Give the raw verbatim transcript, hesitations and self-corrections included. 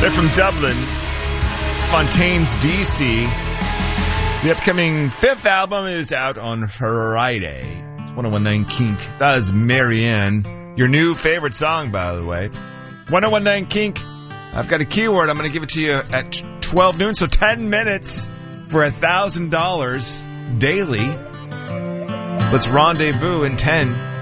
They're from Dublin, Fontaines, D C The upcoming fifth album is out on Friday. It's one oh one nine Kink. That is Marianne. Your new favorite song, by the way. one oh one nine Kink. I've got a keyword. I'm going to give it to you at twelve noon, so ten minutes for one thousand dollars daily. Let's rendezvous in ten.